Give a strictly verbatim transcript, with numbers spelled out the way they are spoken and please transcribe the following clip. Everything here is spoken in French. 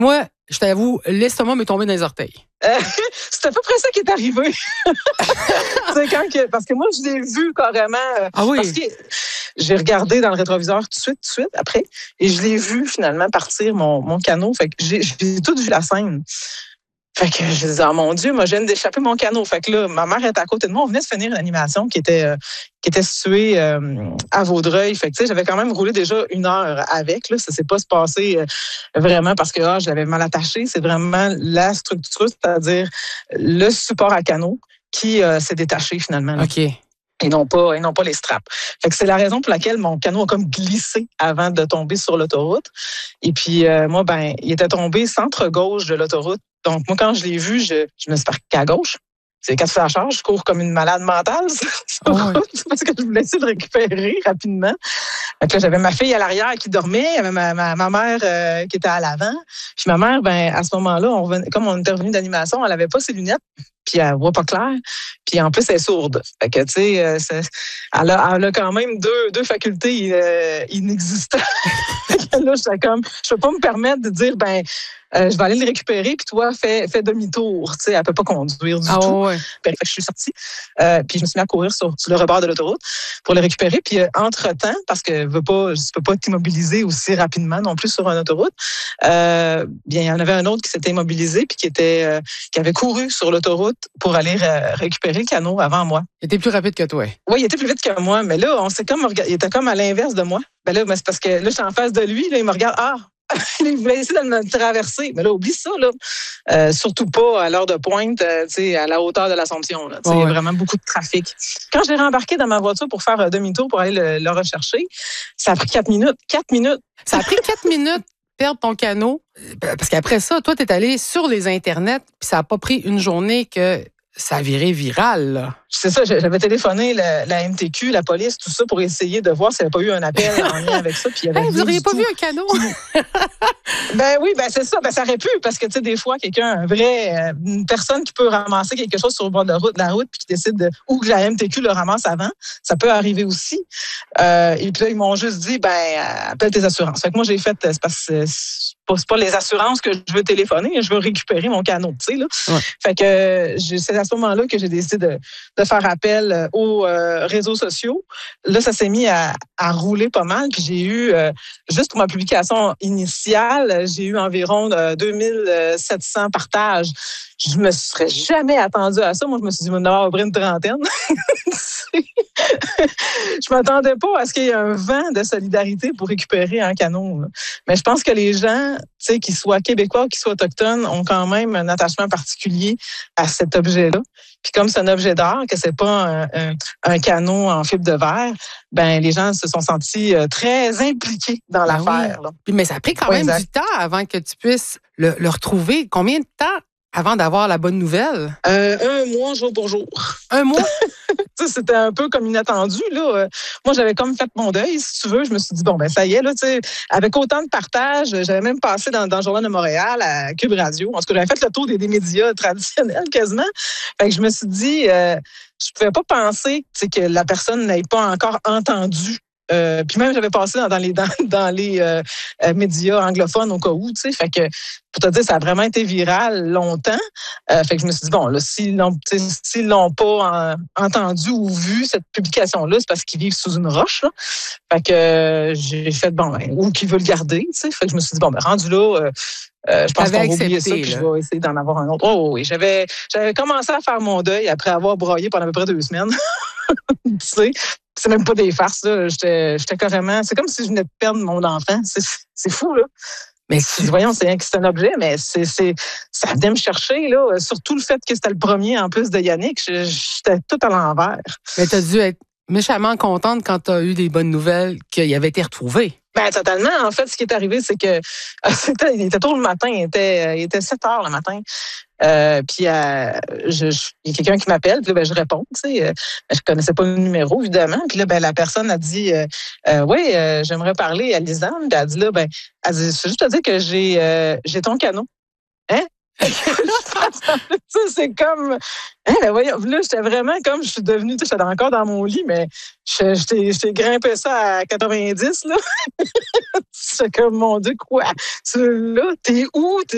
Moi, je t'avoue, l'estomac m'est tombé dans les orteils. Euh, c'est à peu près ça qui est arrivé. C'est quand que, parce que moi, je l'ai vu carrément. Euh, ah oui? Parce que j'ai regardé dans le rétroviseur tout de suite, tout de suite, après, et je l'ai vu finalement partir mon, mon canot. Fait que j'ai, j'ai tout vu la scène. Fait que je disais, oh mon Dieu, moi, je viens d'échapper mon canot. Fait que là, ma mère était à côté de moi. On venait de finir une animation qui était, euh, qui était située euh, à Vaudreuil. Fait que, tu sais, j'avais quand même roulé déjà une heure avec. Là. Ça s'est pas se passé euh, vraiment parce que ah, je l'avais mal attaché. C'est vraiment la structure, c'est-à-dire le support à canot qui euh, s'est détaché finalement. Là. OK. Et non pas, et non pas les straps. Fait que c'est la raison pour laquelle mon canot a comme glissé avant de tomber sur l'autoroute. Et puis, euh, moi, ben, il était tombé centre-gauche de l'autoroute. Donc, moi, quand je l'ai vu, je, je me suis parquée à gauche. C'est quand tu fais la charge, je cours comme une malade mentale sur Oh, route oui. Parce que je voulais essayer de récupérer rapidement. Donc là, j'avais ma fille à l'arrière qui dormait, il y avait ma, ma, ma mère euh, qui était à l'avant. Puis ma mère, ben à ce moment-là, on revenait, comme on était revenu d'animation, elle avait pas ses lunettes, puis elle voit pas clair. Puis en plus, elle est sourde. Fait que, tu sais, euh, elle, a, elle a quand même deux, deux facultés euh, inexistantes. Là, j'étais comme, je peux pas me permettre de dire, ben, euh, je vais aller le récupérer, puis toi, fais, fais demi-tour. Tu sais, elle peut pas conduire du ah, tout. Ouais. Fait que je suis sortie, euh, puis je me suis mis à courir sur, sur le rebord de l'autoroute pour le récupérer. Puis euh, entre-temps, parce que je veux pas, je peux pas t'immobiliser aussi rapidement non plus sur une autoroute, euh, bien, il y en avait un autre qui s'était immobilisé puis qui était, euh, qui avait couru sur l'autoroute pour aller ré- récupérer le canot avant moi. Il était plus rapide que toi. Oui, il était plus vite que moi, mais là, on s'est comme, il était comme à l'inverse de moi. Ben là, c'est parce que là, je suis en face de lui, là, il me regarde, ah! Il voulait essayer de me traverser. Mais là, oublie ça, là. Euh, surtout pas à l'heure de pointe, euh, à la hauteur de l'Assomption. Là, oh, ouais. Il y a vraiment beaucoup de trafic. Quand j'ai rembarqué dans ma voiture pour faire un demi-tour pour aller le, le rechercher, ça a pris quatre minutes. Quatre minutes. Ça a pris quatre minutes perdre ton canot. Parce qu'après ça, toi, tu es allé sur les internets, puis ça n'a pas pris une journée que ça a viré viral, là. C'est ça, j'avais téléphoné la, la M T Q, la police, tout ça, pour essayer de voir s'il n'y avait pas eu un appel en lien avec ça. Puis il y avait hey, vous n'auriez pas tout. vu un canot? Ben oui, ben c'est ça. Ben ça aurait pu, parce que, tu sais, des fois, quelqu'un, un vrai, une personne qui peut ramasser quelque chose sur le bord de la route, de la route puis qui décide de, ou que la M T Q le ramasse avant, ça peut arriver aussi. Euh, et puis là, ils m'ont juste dit, ben, appelle tes assurances. Fait que moi, j'ai fait, c'est parce que c'est pas, c'est pas les assurances que je veux téléphoner, je veux récupérer mon canot, tu sais, là. Ouais. Fait que c'est à ce moment-là que j'ai décidé de, de faire appel aux euh, réseaux sociaux. Là, ça s'est mis à, à rouler pas mal. Puis j'ai eu, euh, juste pour ma publication initiale, j'ai eu environ euh, deux mille sept cents partages. Je me serais jamais attendue à ça. Moi, je me suis dit, on va avoir une trentaine. Je m'attendais pas à ce qu'il y ait un vent de solidarité pour récupérer un canot. Là. Mais je pense que les gens, tu sais, qu'ils soient québécois ou qu'ils soient autochtones, ont quand même un attachement particulier à cet objet-là. Puis comme c'est un objet d'art, que c'est pas un, un, un canot en fibre de verre, ben les gens se sont sentis très impliqués dans ben l'affaire. Oui. Là. Mais ça a pris quand oui, même exact. du temps avant que tu puisses le, le retrouver. Combien de temps avant d'avoir la bonne nouvelle? Euh, un mois, jour pour jour. Un mois? C'était un peu comme inattendu. Là. Moi, j'avais comme fait mon deuil, si tu veux. Je me suis dit, bon, ben ça y est, là, avec autant de partage, j'avais même passé dans, dans le Journal de Montréal, à Cube Radio. En tout cas, j'avais fait le tour des, des médias traditionnels quasiment. Fait que je me suis dit, euh, je pouvais pas penser que la personne n'ait pas encore entendu. Euh, puis même, j'avais passé dans, dans les, dans, dans les euh, euh, médias anglophones au cas où, tu sais. Fait que, pour te dire, ça a vraiment été viral longtemps. Euh, fait que je me suis dit, bon, là, s'ils l'ont, s'ils l'ont pas en, entendu ou vu, cette publication-là, c'est parce qu'ils vivent sous une roche, là. Fait que euh, j'ai fait, bon, ben, ou qu'ils veulent le garder, tu sais. Fait que je me suis dit, bon, ben, rendu là, euh, Euh, je pense qu'on va oublier ça, puis je vais essayer d'en avoir un autre. Oh oui, j'avais, j'avais commencé à faire mon deuil après avoir broyé pendant à peu près deux semaines. Tu sais, c'est même pas des farces, là. J'étais, j'étais carrément... C'est comme si je venais de perdre mon enfant. C'est, c'est fou, là. Mais si, voyons, c'est, c'est un objet, mais c'est, c'est, ça venait me chercher, là. Surtout le fait que c'était le premier, en plus de Yannick. J'étais tout à l'envers. Mais t'as dû être méchamment contente quand t'as eu des bonnes nouvelles qu'il avait été retrouvé. Ben totalement. En fait, ce qui est arrivé, c'est que c'était, il était tôt le matin, il était, il était sept heures le matin. Euh, puis euh, je, je, il y a quelqu'un qui m'appelle, puis là, ben, je réponds. Tu sais, euh, je connaissais pas le numéro évidemment. Puis là, ben la personne a dit, euh, euh, oui, euh, j'aimerais parler à Lisanne. Puis elle a dit là, ben, elle dit, je veux juste te dire que j'ai, euh, j'ai ton canot. Hein? Ça, c'est comme... Hein, ben voyons, là, j'étais vraiment comme... Je suis devenue... Tu sais, j'étais encore dans mon lit, mais je, je, t'ai, je t'ai grimpé ça à quatre-vingt-dix, là. C'est comme, mon Dieu, quoi? Là, t'es où? T'es